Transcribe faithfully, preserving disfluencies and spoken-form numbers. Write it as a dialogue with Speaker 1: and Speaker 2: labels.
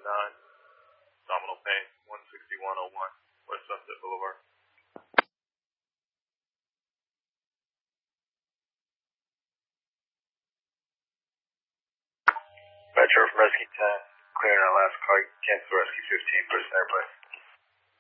Speaker 1: nine, abdominal pain, one sixty-one oh one, West Sunset Boulevard. Metro from Rescue ten, clearing our last car, cancel Rescue fifteen, person airplane.